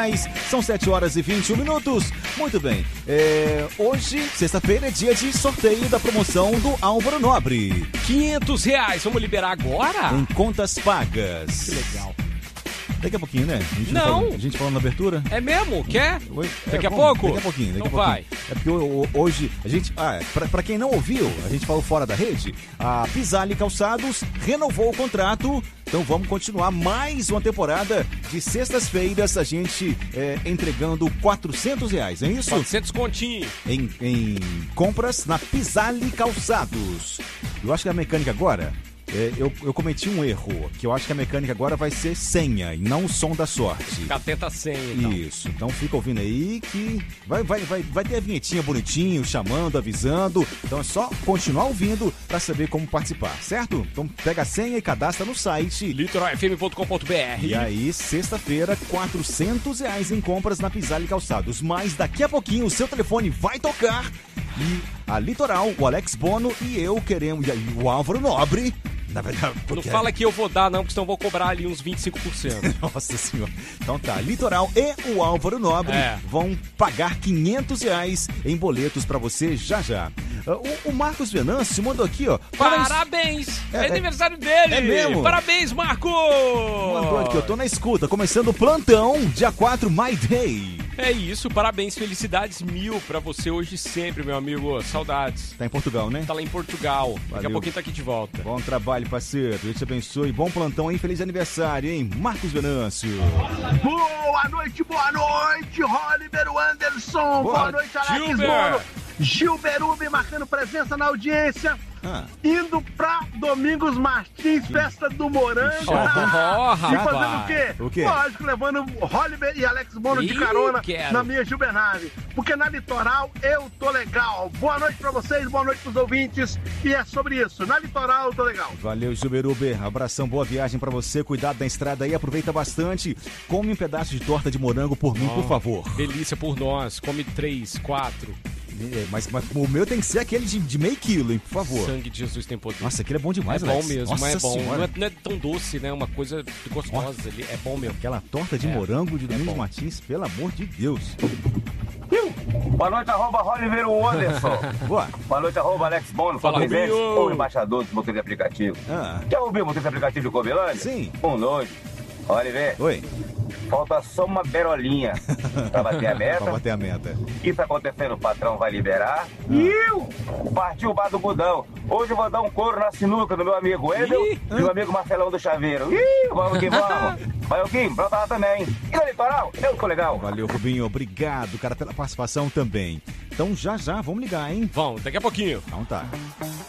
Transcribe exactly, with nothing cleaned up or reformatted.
São sete horas e vinte e um minutos. Muito bem. É, hoje, sexta-feira, é dia de sorteio da promoção do Álvaro Nobre. quinhentos reais. Vamos liberar agora? Em contas pagas. Que legal. Daqui a pouquinho, né? A gente não. Falou, a gente falando na abertura. É mesmo? Quer? Oi? Daqui é, a bom, pouco? Daqui a pouquinho. Daqui então a pouquinho. vai. É porque hoje a gente... Ah, pra, pra quem não ouviu, a gente falou fora da rede, a Pisali Calçados renovou o contrato. Então vamos continuar mais uma temporada de sextas-feiras, a gente é, entregando quatrocentos reais, é isso? quatrocentos continho. Em, em compras na Pisali Calçados. Eu acho que a mecânica agora... É, eu, eu cometi um erro, que eu acho que a mecânica agora vai ser senha e não o som da sorte. Fica atenta a senha, então. Isso, então fica ouvindo aí que vai, vai, vai, vai ter a vinhetinha bonitinho, chamando, avisando. Então é só continuar ouvindo para saber como participar, certo? Então pega a senha e cadastra no site litoral f m ponto com ponto b r. E aí, sexta-feira, quatrocentos reais em compras na Pisali Calçados. Mas daqui a pouquinho o seu telefone vai tocar e a Litoral, o Alex Bono e eu queremos, e aí, o Álvaro Nobre... Na verdade, porque... Não fala que eu vou dar, não, porque senão eu vou cobrar ali uns vinte e cinco por cento. Nossa senhora. Então tá, Litoral e o Álvaro Nobre é. vão pagar quinhentos reais em boletos pra você já já. O, o Marcos Venâncio mandou aqui, ó. Parabéns! Parabéns. É, é aniversário dele! É mesmo? Parabéns, Marcos! Mandou aqui, eu tô na escuta, começando o plantão, dia quatro, My Day. É isso, parabéns, felicidades mil pra você hoje e sempre, meu amigo. Saudades. Tá em Portugal, né? Tá lá em Portugal. Valeu. Daqui a pouquinho tá aqui de volta. Bom trabalho, parceiro. Deus te abençoe. Bom plantão, hein? Feliz aniversário, hein? Marcos Venâncio. Boa noite, boa noite, Rolibero Anderson. Boa, boa noite, Alex Bono. Gilberube marcando presença na audiência. Ah. Indo pra Domingos Martins, festa do Morango. Oh, oh, oh, e fazendo o quê? o quê? Lógico, levando Rolliver e Alex Bono Ih, de carona quero. na minha Gilbernave. Porque na Litoral eu tô legal. Boa noite pra vocês, boa noite pros ouvintes. E é sobre isso. Na Litoral eu tô legal. Valeu, Gilberube. Abração, boa viagem pra você. Cuidado na estrada aí, aproveita bastante. Come um pedaço de torta de morango por mim, oh, por favor. Delícia por nós. Come três, quatro. É, mas, mas o meu tem que ser aquele de, de meio quilo, hein, por favor. O sangue de Jesus tem poder. Nossa, aquele é bom demais, É Alex. bom mesmo, Nossa mas é bom. Não é, não é tão doce, né? Uma coisa gostosa. Oh, ali. É bom mesmo. Aquela torta de é, morango de Domingos é Martins, pelo amor de Deus. Boa noite, arroba Rolliver Anderson. Boa. Boa noite, arroba Alex Bono. Fala, presente ou embaixador dos motores de aplicativo. Ah. Já ouviu o motor de aplicativo de Covelândia? Sim. Boa noite. Oliver. Oi. Falta só uma berolinha pra bater a meta. Pra bater a meta. Isso acontecendo, o patrão vai liberar. Ah. E partiu o bar do Budão. Hoje eu vou dar um couro na sinuca do meu amigo Wendel e do meu amigo Marcelão do Chaveiro. Ih, vamos que vamos. Vai o Kim, pronto lá também. E no litoral? Eu tô legal. Valeu, Rubinho. Obrigado, cara, pela participação também. Então já já, vamos ligar, hein? Vamos, daqui a pouquinho. Então tá.